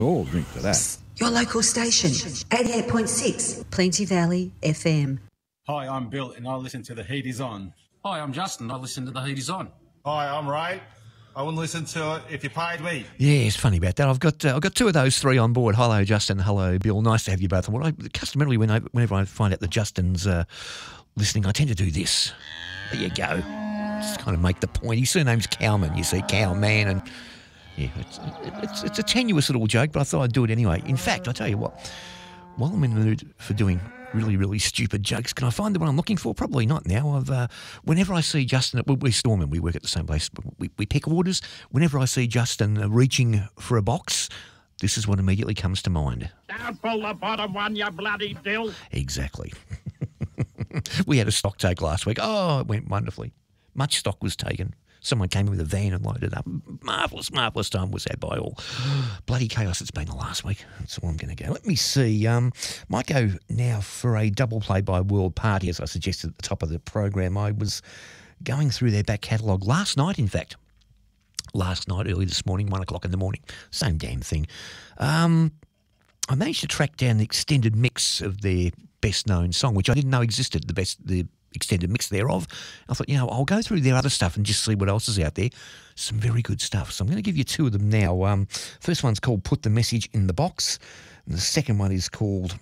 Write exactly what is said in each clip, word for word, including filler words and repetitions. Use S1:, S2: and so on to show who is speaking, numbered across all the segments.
S1: Oh, drink to that.
S2: Your local station, eighty-eight point six, Plenty Valley F M.
S3: Hi, I'm Bill, and I listen to The Heat Is On.
S4: Hi, I'm Justin. I listen to The Heat Is On.
S5: Hi, I'm Ray. I wouldn't listen to it if you paid me.
S6: Yeah, it's funny about that. I've got uh, I've got two of those three on board. Hello, Justin. Hello, Bill. Nice to have you both. Well, I, customarily, when I, whenever I find out that Justin's uh, listening, I tend to do this. There you go. Just kind of make the point. His surname's Cowman, you see, Cowman, and yeah, it's, it's it's a tenuous little joke, but I thought I'd do it anyway. In fact, I tell you what, while I'm in the mood for doing really, really stupid jokes, can I find the one I'm looking for? Probably not now. I've uh, whenever I see Justin, we, we're Storming, we work at the same place, we, we pick orders. Whenever I see Justin uh, reaching for a box, this is what immediately comes to mind.
S7: Don't pull the bottom one, you bloody dill.
S6: Exactly. We had a stock take last week. Oh, it went wonderfully. Much stock was taken. Someone came in with a van and loaded up. Marvellous, marvellous time was had by all. Bloody chaos it's been the last week. That's all I'm going to go. Let me see. Um, might go now for a double play by World Party, as I suggested at the top of the program. I was going through their back catalogue last night, in fact. Last night, early this morning, one o'clock in the morning. Same damn thing. Um, I managed to track down the extended mix of their best-known song, which I didn't know existed, the best... the extended mix thereof. I thought, you know, I'll go through their other stuff and just see what else is out there. Some very good stuff. So I'm going to give you two of them now. Um, first one's called Put the Message in the Box. And the second one is called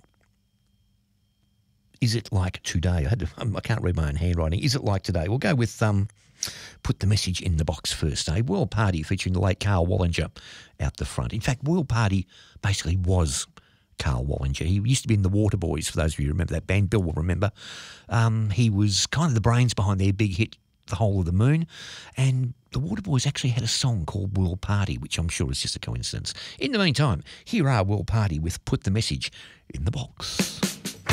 S6: Is It Like Today? I, had to, I can't read my own handwriting. Is It Like Today? We'll go with um, Put the Message in the Box first. A World Party featuring the late Carl Wallinger out the front. In fact, World Party basically was Carl Wallinger. He used to be in the Waterboys, for those of you who remember that band. Bill will remember. Um, he was kind of the brains behind their big hit, The Whole of the Moon. And the Waterboys actually had a song called World Party, which I'm sure is just a coincidence. In the meantime, here are World Party with Put the Message in the Box.